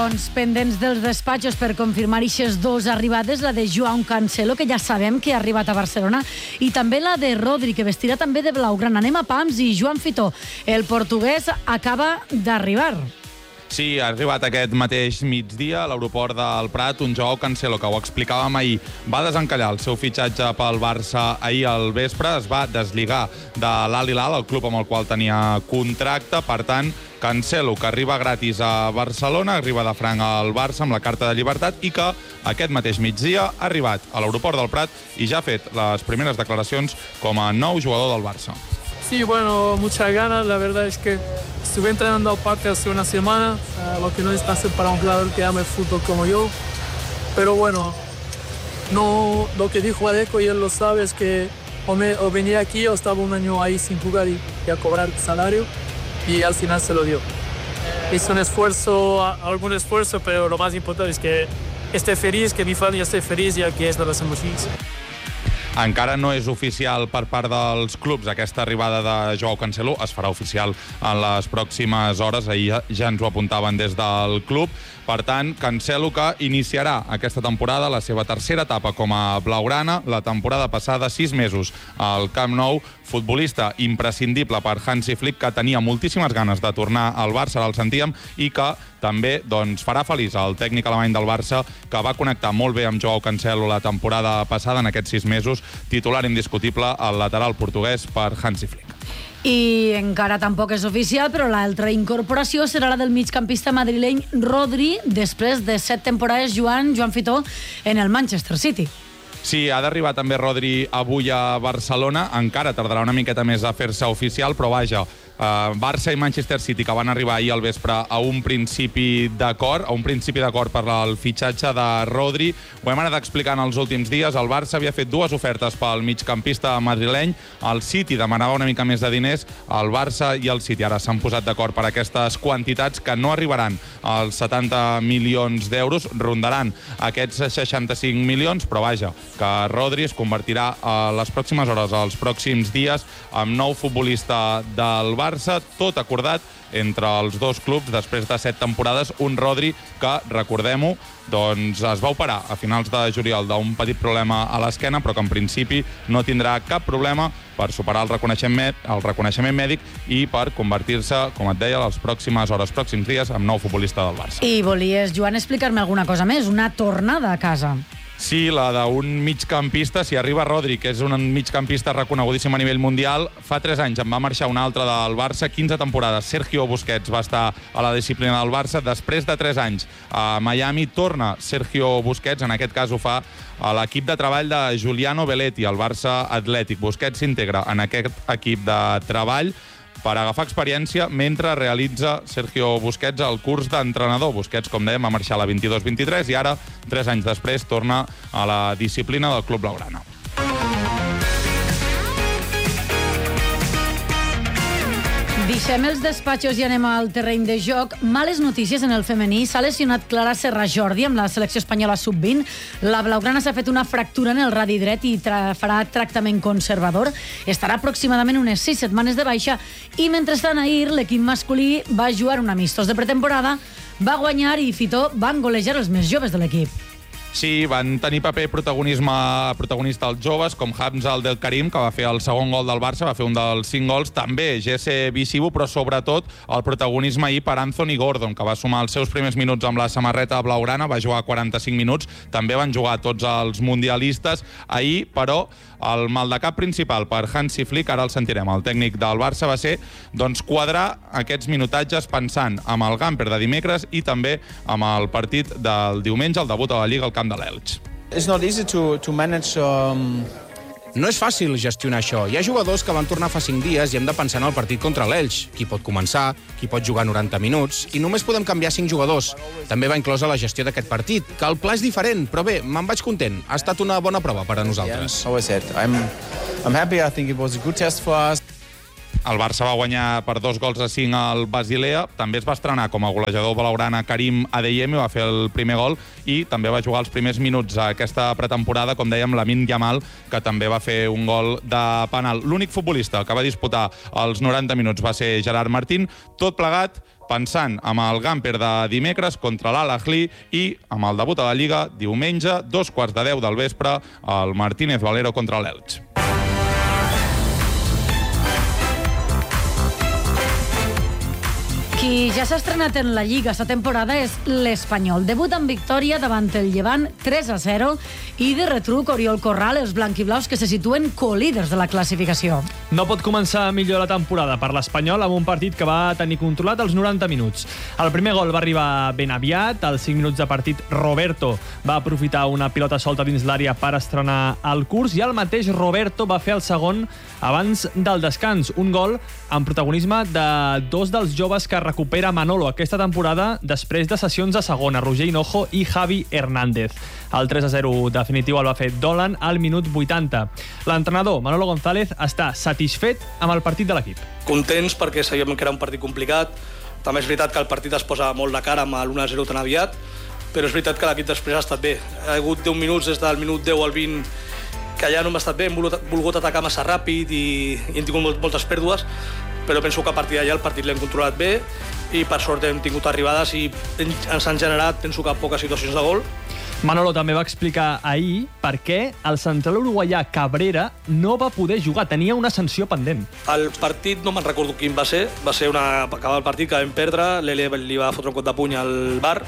Doncs pendents dels despatxos per confirmar eixes dos arribades, la de Joao Cancelo, que ja sabem que ha arribat a Barcelona, i també la de Rodri, que vestirà també de blaugrana. Anem a pams i Joan Fitó, el portuguès, acaba d'arribar. Sí, ha arribat aquest mateix migdia a l'aeroport del Prat un Joao Cancelo, que ho explicàvem ahir. Va desencallar el seu fitxatge pel Barça ahir al vespre, es va deslligar de l'Al Hilal, el club amb el qual tenia contracte. Per tant, Cancelo, que arriba gratis a Barcelona, arriba de franc al Barça amb la carta de llibertat i que aquest mateix migdia ha arribat a l'aeroport del Prat i ja ha fet les primeres declaracions com a nou jugador del Barça. Sí, bueno, muchas ganas. La verdad es que estuve entrenando al parque hace una semana, lo que no es fácil para un jugador que ama el fútbol como yo. Pero bueno, no, lo que dijo Adeco, y él lo sabe, es que o venía aquí o estaba un año ahí sin jugar y a cobrar salario, y al final se lo dio. Hizo un esfuerzo, algún esfuerzo, pero lo más importante es que esté feliz, que mi familia esté feliz, y aquí es donde hacemos feliz. Encara no és oficial per part dels clubs aquesta arribada de Joao Cancelo. Es farà oficial en les pròximes hores. Ahir ja ens ho apuntaven des del club. Per tant, Cancelo, que iniciarà aquesta temporada la seva tercera etapa com a blaugrana. La temporada passada, 6 mesos al Camp Nou. Futbolista imprescindible per Hansi Flick, que tenia moltíssimes ganes de tornar al Barça, el sentíem, i que també farà feliç el tècnic alemany del Barça, que va connectar molt bé amb Joao Cancelo la temporada passada, en aquests 6 mesos, titular indiscutible al lateral portuguès per Hansi Flick. I encara tampoc és oficial, però l'altra incorporació serà la del migcampista madrileny Rodri, després de 7 temporades Joan Fitó en el Manchester City. Sí, ha d'arribar també Rodri avui a Barcelona. Encara tardarà una miqueta més a fer-se oficial, però vaja, Barça i Manchester City, que van arribar ahir al vespre a un principi d'acord per al fitxatge de Rodri. Ho hem anat explicant els últims dies. El Barça havia fet 2 ofertes pel migcampista madrileny. El City demanava una mica més de diners. El Barça i el City ara s'han posat d'acord per aquestes quantitats, que no arribaran als 70 milions d'euros, rondaran aquests 65 milions, però vaja, que Rodri es convertirà a les pròximes hores, als pròxims dies, en nou futbolista del Barça, tot acordat entre els dos clubs després de 7 temporades. Un Rodri que, recordem-ho, es va operar a finals de juliol d'un petit problema a l'esquena, però que en principi no tindrà cap problema per superar el reconeixement mèdic i per convertir-se, com et deia, les pròximes hores, pròxims dies, en nou futbolista del Barça. I volies, Joan, explicar-me alguna cosa més? Una tornada a casa. Sí, la d'un migcampista. Si arriba Rodri, que és un migcampista reconegudíssim a nivell mundial, fa 3 anys en va marxar un altre del Barça, 15 temporades. Sergio Busquets va estar a la disciplina del Barça. Després de 3 anys a Miami torna Sergio Busquets, en aquest cas ho fa a l'equip de treball de Giuliano Belletti, el Barça Atlètic. Busquets s'integra en aquest equip de treball per agafar experiència mentre realitza Sergio Busquets el curs d'entrenador. Busquets, com dèiem, va marxar a la 22-23 i ara, 3 anys després, torna a la disciplina del club blaugrana. Deixem els despatxos i anem al terreny de joc. Males notícies en el femení. S'ha lesionat Clara Serra Jordi amb la selecció espanyola sub-20. La blaugrana s'ha fet una fractura en el radi dret i farà tractament conservador. Estarà aproximadament unes 6 setmanes de baixa i, mentrestant, ahir l'equip masculí va jugar un amistós de pretemporada, va guanyar i Fitó van golejar els més joves de l'equip. Sí, van tenir paper protagonista els joves, com Hamza Abdelkarim, que va fer el segon gol del Barça, va fer un dels 5 gols. També Jesse Visibu, però sobretot el protagonisme ahir per Anthony Gordon, que va sumar els seus primers minuts amb la samarreta blaugrana, va jugar 45 minuts. També van jugar tots els mundialistes ahir, però el maldecap principal per Hansi Flick, ara el sentirem, el tècnic del Barça, va ser quadrar aquests minutatges pensant amb el Gamper de dimecres i també amb el partit del diumenge, el debut a la Lliga al camp de l'Elx. It's not easy to manage. No és fàcil gestionar això. Hi ha jugadors que van tornar fa 5 dies i hem de pensar en el partit contra l'Elx. Qui pot començar, qui pot jugar 90 minuts, i només podem canviar 5 jugadors. També va inclosa la gestió d'aquest partit, que el pla és diferent, però bé, me'n vaig content. Ha estat una bona prova per a nosaltres. I'm happy. I think it was a good test for us. El Barça va guanyar per 2-5 al Basilea. També es va estrenar com a golejador blaugrana Karim Adeyemi, va fer el primer gol i també va jugar els primers minuts a aquesta pretemporada, com dèiem, Lamine Yamal, que també va fer un gol de penal. L'únic futbolista que va disputar els 90 minuts va ser Gerard Martín. Tot plegat pensant amb el Gamper de dimecres contra l'Al-Ahly i amb el debut a la Lliga diumenge, 2:15 del vespre, el Martínez Valero contra l'Elx. Qui ja s'ha estrenat en la Lliga esta temporada és l'Espanyol. Debut amb victòria davant el Llevant 3-0 i de retruc Oriol Corral, els blanquiblaus que se situen colíders de la classificació. No pot començar millor la temporada per l'Espanyol amb un partit que va tenir controlat els 90 minuts. El primer gol va arribar ben aviat. Als 5 minuts de partit, Roberto va aprofitar una pilota solta dins l'àrea per estrenar el curs i el mateix Roberto va fer el segon abans del descans. Un gol amb protagonisme de dos dels joves que recupera Manolo aquesta temporada després de sessions a segona, Roger Hinojo i Javi Hernández. El 3-0 definitiu el va fer Dolan al minut 80. L'entrenador, Manolo González, està satisfet amb el partit de l'equip. Contents perquè sabíem que era un partit complicat. També és veritat que el partit es posa molt de cara amb l'1-0 tan aviat, però és veritat que l'equip després ha estat bé. Ha hagut 10 minuts des del minut 10 al 20 que ja no hem estat bé, hem volgut atacar massa ràpid i hem tingut moltes pèrdues, però penso que a partir d'allà el partit l'hem controlat bé i per sort hem tingut arribades i ens han generat, penso que poques situacions de gol. Manolo també va explicar ahir per què el central uruguaià Cabrera no va poder jugar, tenia una sanció pendent. El partit no me'n recordo quin va ser acabar el partit que vam perdre, l'Ele li va fotre un cop de puny al bar,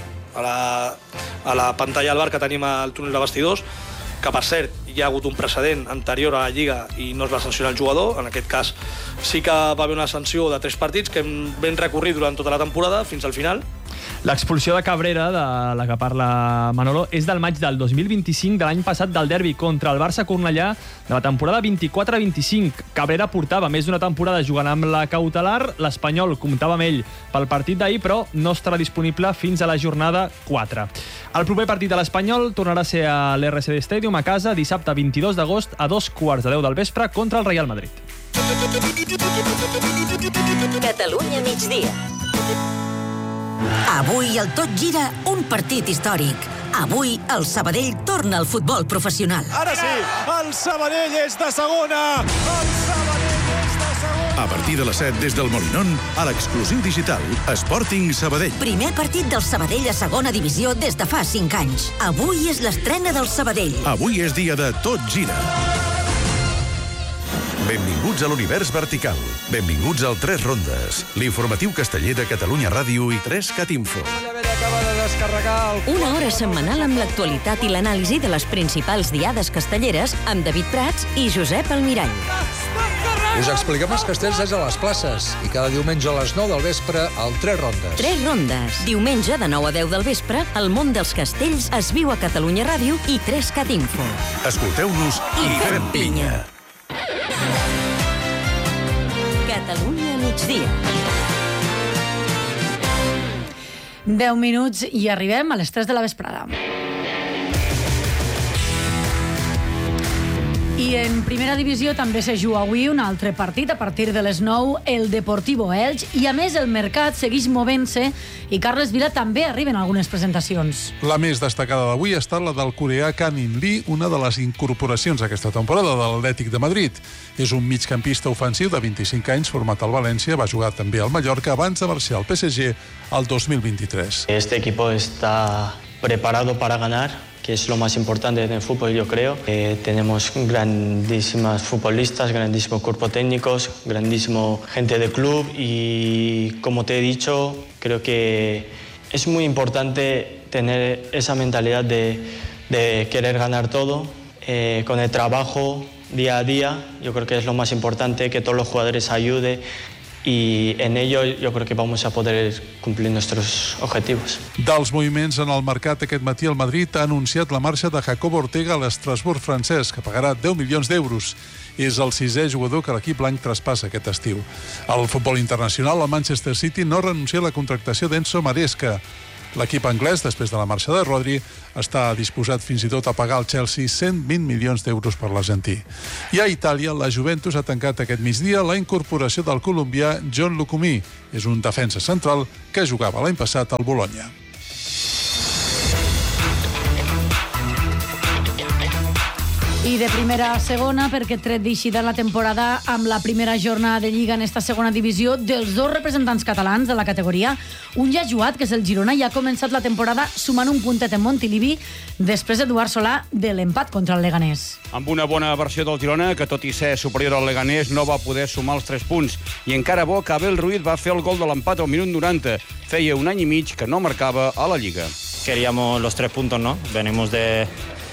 a la pantalla del bar que tenim al túnel de vestidors, que per cert hi ha hagut un precedent anterior a la Lliga i no es va sancionar el jugador. En aquest cas sí que va haver una sanció de 3 partits que vam recorrir durant tota la temporada fins al final. L'expulsió de Cabrera, de la que parla Manolo, és del maig del 2025 de l'any passat del derbi contra el Barça Cornellà de la temporada 24-25. Cabrera portava més d'una temporada jugant amb la cautelar, l'Espanyol comptava amb ell pel partit d'ahir, però no estarà disponible fins a la jornada 4. El proper partit de l'Espanyol tornarà a ser a l'RCD Stadium a casa dissabte 22 d'agost a 2:15 del vespre contra el Real Madrid. Catalunya migdia. Avui el Tot Gira, un partit històric. Avui el Sabadell torna al futbol professional. Ara sí, el Sabadell és de segona! El Sabadell és de segona! A partir de les 7 des del Molinón, a l'exclusiu digital Sporting Sabadell. Primer partit del Sabadell a segona divisió des de fa 5 anys. Avui és l'estrena del Sabadell. Avui és dia de Tot Gira. Benvinguts a l'univers vertical. Benvinguts al 3 Rondes, l'informatiu casteller de Catalunya Ràdio i 3cat Info. Una hora setmanal amb l'actualitat i l'anàlisi de les principals diades castelleres amb David Prats i Josep Almirall. Us expliquem els castells des de les places i cada diumenge a les 9 del vespre al 3 Rondes. 3 Rondes. Diumenge de 9 a 10 del vespre, el món dels castells es viu a Catalunya Ràdio i 3cat Info. Escolteu-nos i fem pinya. Catalunya migdia. 10 minuts i arribem a les 3 de la vesprada. I en primera divisió també se juga avui un altre partit a partir de les 9, el Deportivo Elx, i a més el mercat segueix movent-se i Carles Vila també arriben algunes presentacions. La més destacada d'avui ha estat la del coreà Kang In Lee, una de les incorporacions aquesta temporada de l'Atlètic de Madrid. És un migcampista ofensiu de 25 anys format al València, va jugar també al Mallorca abans de marxar al PSG el 2023. Este equipo está preparado para ganar, que es lo más importante en el fútbol, yo creo. Tenemos grandísimas futbolistas, grandísimos cuerpos técnicos, grandísimo gente de club y, como te he dicho, creo que es muy importante tener esa mentalidad de querer ganar todo, con el trabajo día a día. Yo creo que es lo más importante, que todos los jugadores ayuden. I en ello yo creo que vamos a poder cumplir nuestros objetivos. Dels moviments en el mercat aquest matí, el Madrid ha anunciat la marxa de Jacob Ortega a l'Estrasburg francès, que pagarà 10 milions d'euros. És el 6è jugador que l'equip blanc traspassa aquest estiu. Al futbol internacional, el Manchester City no renuncia a la contractació d'Enzo Maresca. L'equip anglès, després de la marxa de Rodri, està disposat fins i tot a pagar al Chelsea 120 milions d'euros per l'argentí. I a Itàlia, la Juventus ha tancat aquest migdia la incorporació del colombià John Lucumí. És un defensa central que jugava l'any passat al Bologna. I de primera a segona, perquè tret d'eixida en la temporada amb la primera jornada de Lliga en esta segona divisió dels dos representants catalans de la categoria, un ja ha jugat, que és el Girona, i ha començat la temporada sumant un puntet en Montilivi després d'Eduard Solà de l'empat contra el Leganés. Amb una bona versió del Girona, que tot i ser superior al Leganés no va poder sumar els 3 punts. I encara bo que Abel Ruiz va fer el gol de l'empat al minut 90. Feia un any i mig que no marcava a la Lliga. Queríamos los 3 puntos, ¿no? Venimos de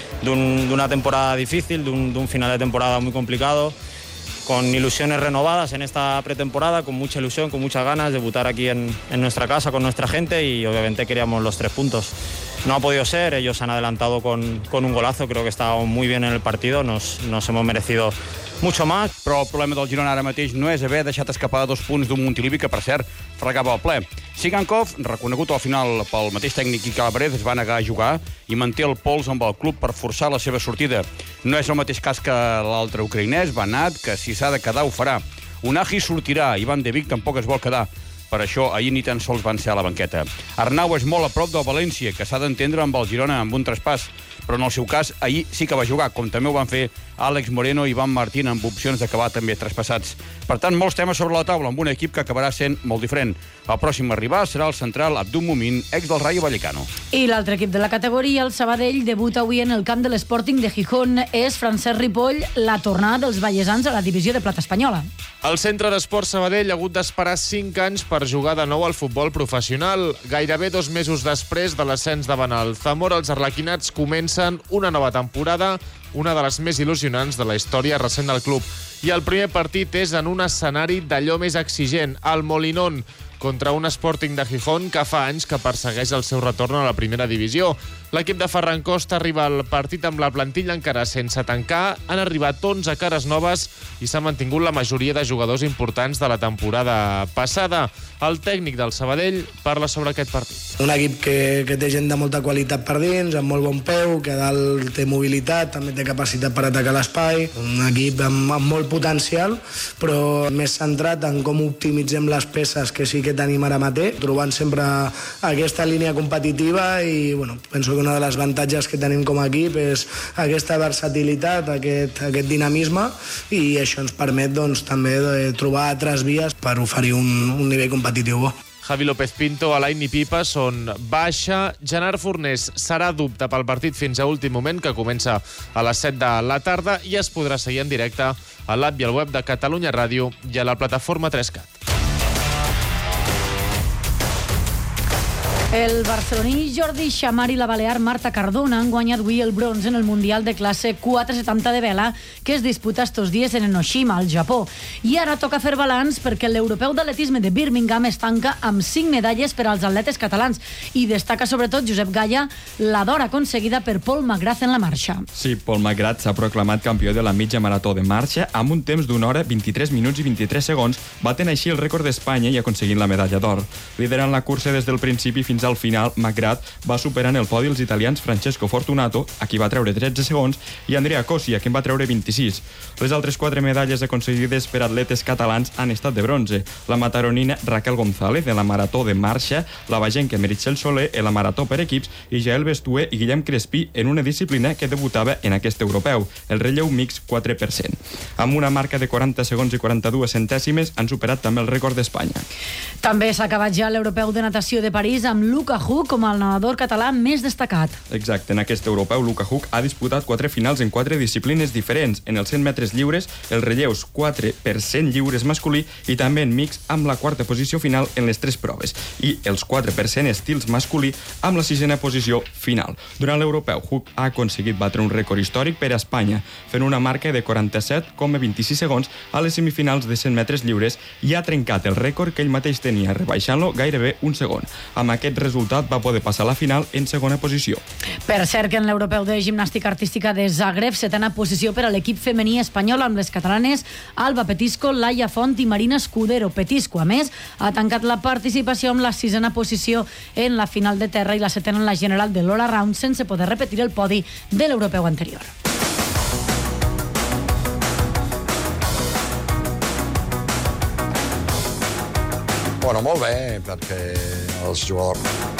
una temporada difícil, de un final de temporada muy complicado, con ilusiones renovadas en esta pretemporada, con mucha ilusión, con muchas ganas de debutar aquí en nuestra casa, con nuestra gente, y obviamente queríamos los 3 puntos. No ha podido ser, ellos han adelantado con un golazo, creo que estábamos muy bien en el partido, nos hemos merecido mucho más. Però el problema del Girona ara mateix no és haver deixat escapar 2 punts d'un Montilivi que, per cert, fregava al ple. Sigankov, reconegut al final pel mateix tècnic i Calabres, es va negar a jugar i manté el pols amb el club per forçar la seva sortida. No és el mateix cas que l'altre ucraïnès, Banat, que si s'ha de quedar ho farà. Unai sortirà, Ivan de Vic tampoc es vol quedar. Per això, ahir ni tan sols van ser a la banqueta. Arnau és molt a prop del València, que s'ha d'entendre amb el Girona amb un traspàs, però en el seu cas, ahir sí que va jugar, com també ho van fer Àlex Moreno i Ivan Martín, amb opcions d'acabar també traspassats. Per tant, molts temes sobre la taula, amb un equip que acabarà sent molt diferent. El pròxim a arribar serà el central Abdul Mumin, ex del Rayo Vallecano. I l'altre equip de la categoria, el Sabadell, debuta avui en el camp de l'Sporting de Gijón. És Francesc Ripoll, la tornada dels vallesans a la divisió de plata espanyola. El Centre d'Esports Sabadell ha hagut d'esperar 5 anys per jugar de nou al futbol professional. Gairebé 2 mesos després de l'ascens davant el Zamora, els arlequinats comencen una nova temporada, una de les més il·lusionants de la història recent del club. I el primer partit és en un escenari d'allò més exigent, el Molinón, contra un Sporting de Gijón que fa anys que persegueix el seu retorn a la primera divisió. L'equip de Ferran Costa arriba al partit amb la plantilla encara sense tancar. Han arribat 11 cares noves i s'ha mantingut la majoria de jugadors importants de la temporada passada. El tècnic del Sabadell parla sobre aquest partit. Un equip que té gent de molta qualitat per dins, amb molt bon peu, que a dalt té mobilitat, també té capacitat per atacar l'espai. Un equip amb molt potencial, però més centrat en com optimitzem les peces que sí que tenim ara mateix, trobant sempre aquesta línia competitiva i penso que una de les avantatges que tenim com a equip és aquesta versatilitat, aquest dinamisme, i això ens permet també trobar altres vies per oferir un nivell competitiu bo. Javi López Pinto, Alain i Pipa són baixa. Gerard Fornés serà dubte pel partit fins a últim moment, que comença a les 7 de la tarda i es podrà seguir en directe a l'app i al web de Catalunya Ràdio i a la plataforma 3CAT. El barceloní Jordi Xamar i la balear Marta Cardona han guanyat avui el bronze en el Mundial de classe 470 de vela que es disputa estos dies en Enoshima, al Japó. I ara toca fer balanç perquè l'europeu d'atletisme de Birmingham es tanca amb 5 medalles per als atletes catalans i destaca sobretot Josep Gaya la d'or aconseguida per Paul McGrath en la marxa. Sí, Paul McGrath s'ha proclamat campió de la mitja marató de marxa amb un temps d'una hora, 23 minuts i 23 segons, batent així el rècord d'Espanya i aconseguint la medalla d'or. Liderant la cursa des del principi fins al final, McGrath va superant el podi els italians Francesco Fortunato, a qui va treure 13 segons, i Andrea Cosi, a qui en va treure 26. Les altres 4 medalles aconseguides per atletes catalans han estat de bronze. La mataronina Raquel González, de la marató de marxa, la bagenca Meritxell Soler, en la marató per equips, i Jael Bestué i Guillem Crespí en una disciplina que debutava en aquest europeu, el relleu mix 4%. Amb una marca de 40 segons i 42 centèsimes han superat també el rècord d'Espanya. També s'ha acabat ja l'europeu de natació de París amb Luka Huck com el nedador català més destacat. Exacte, en aquest europeu Luka Huck ha disputat 4 finals en 4 disciplines diferents. En els 100 metres lliures, els relleus 4% lliures masculí i també en mix amb la 4a posició final en les 3 proves i els 4% estils masculí amb la 6a posició final. Durant l'europeu, Huck ha aconseguit batre un rècord històric per a Espanya, fent una marca de 47,26 segons a les semifinals de 100 metres lliures i ha trencat el rècord que ell mateix tenia, rebaixant-lo gairebé un segon. Amb aquest resultat va poder passar a la final en segona posició. Per cert, que en l'europeu de gimnàstica artística de Zagreb, 7a posició per a l'equip femení espanyol amb les catalanes Alba Petisco, Laia Font i Marina Escudero. Petisco, a més, ha tancat la participació amb la 6a posició en la final de terra i la 7a en la general de l'All Around, sense poder repetir el podi de l'europeu anterior. Bueno, molt bé, perquè els jugadors